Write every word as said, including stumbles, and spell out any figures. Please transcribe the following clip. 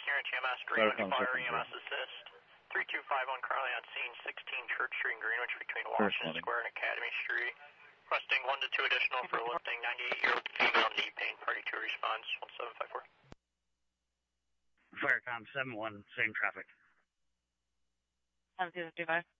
here at T M S, Greenwich Fire, E M S assist. three two five one Carly on scene, sixteen Church Street in Greenwich between Washington Square and Academy Street. Requesting one to two additional for lifting ninety-eight-year-old female knee pain. Party two response, one seven five four. Firecom seven one, same traffic. seven two five.